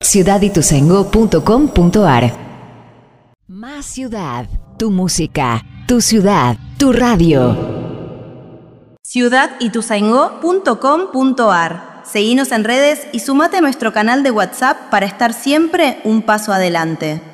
ciudadituzaingó.com.ar. Más ciudad, tu música, tu ciudad, tu radio. ciudadituzaingó.com.ar. Seguinos en redes y sumate a nuestro canal de WhatsApp para estar siempre un paso adelante.